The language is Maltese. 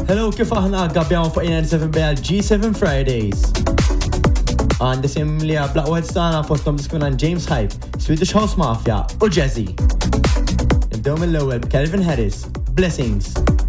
Hello, kif aħna għabbjaw fuq 97 bejal G7 Fridays. Għandi sim li għablaqwed stana fostom diskunan James Hype, Swedish House Mafia u Jazzy. Nibdew mill-ewwel Calvin Harris, Blessings.